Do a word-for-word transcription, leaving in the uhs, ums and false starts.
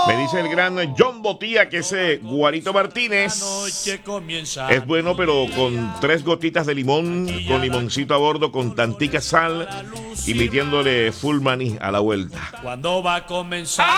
Me dice el gran John Botía que ese Guarito Martínez es bueno, pero con tres gotitas de limón, con limoncito a bordo, con tantica sal y metiéndole full maní a la vuelta. Cuando va a comenzar